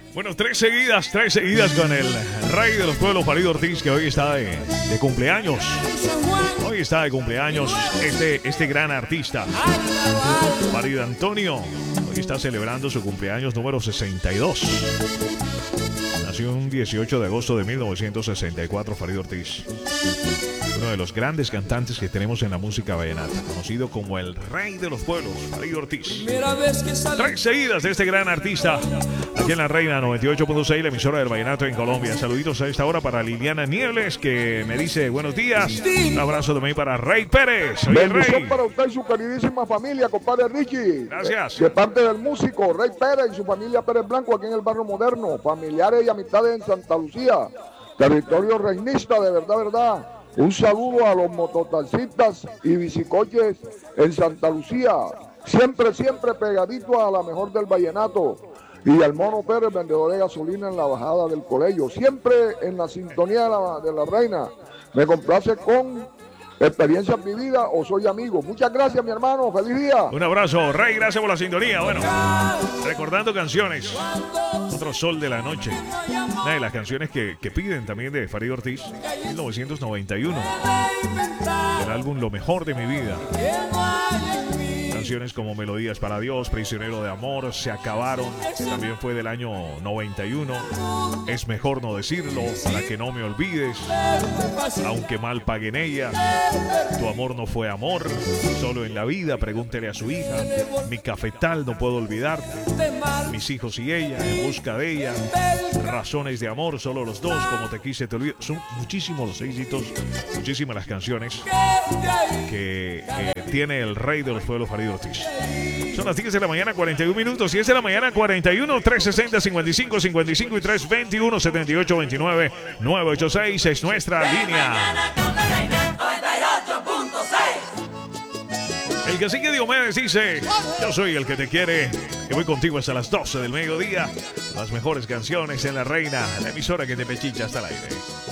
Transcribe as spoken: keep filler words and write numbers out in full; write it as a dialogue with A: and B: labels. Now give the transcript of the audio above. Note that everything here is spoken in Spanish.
A: Bueno, tres seguidas, tres seguidas con el rey de los pueblos, Farid Ortiz, que hoy está de, de cumpleaños. Hoy está de cumpleaños este, este gran artista, Farid Antonio. Hoy está celebrando su cumpleaños número sesenta y dos. Nació un dieciocho de agosto de mil novecientos sesenta y cuatro, Farid Ortiz. Uno de los grandes cantantes que tenemos en la música vallenata, conocido como el rey de los pueblos, Farid Ortiz. Tres seguidas de este gran artista, aquí en La Reina noventa y ocho punto seis, la emisora del vallenato en Colombia. Saluditos a esta hora para Liliana Niebles, que me dice buenos días. Un abrazo también para Rey Pérez. Soy el
B: Bendición
A: Rey.
B: para usted y su queridísima familia, compadre Richie.
A: Gracias.
B: De parte del músico Rey Pérez y su familia Pérez Blanco aquí en el barrio moderno. Familiares y amistades en Santa Lucía. Territorio reinista, de verdad, verdad. Un saludo a los mototaxistas y bicicoches en Santa Lucía. Siempre, siempre pegadito a la mejor del vallenato. Y al Mono Pérez, vendedor de gasolina en la bajada del colegio. Siempre en la sintonía de la, de la reina. Me complace con experiencias vividas o soy amigo. Muchas gracias, mi hermano. Feliz día.
A: Un abrazo, Rey. Gracias por la sintonía. Bueno, recordando canciones. Otro sol de la noche. Una de las canciones que, que piden también de Farid Ortiz, mil novecientos noventa y uno. El álbum Lo Mejor de Mi Vida. Canciones como Melodías para Dios, Prisionero de Amor, Se Acabaron, que también fue del año noventa y uno. Es Mejor No Decirlo, Para Que No Me Olvides, Aunque Mal Paguen Ella, Tu Amor No Fue Amor, Solo en la Vida, Pregúntele a su hija, Mi Cafetal, No Puedo Olvidarte, Mis Hijos y Ella, En Busca de Ella, Razones de Amor, Solo los Dos, Como Te Quise Te Olvido. Son muchísimos los éxitos, muchísimas las canciones que eh, tiene el rey de los pueblos, Farid Ortiz. Son las diez de la mañana, cuarenta y un minutos. diez de la mañana, cuarenta y uno, trescientos sesenta, cincuenta y cinco, cincuenta y cinco y trescientos veintiuno, setenta y ocho, veintinueve, novecientos ochenta y seis es nuestra línea. El cacique Diomedes dice: yo soy el que te quiere y voy contigo hasta las doce del mediodía. Las mejores canciones en La Reina, la emisora que te pechicha hasta el aire.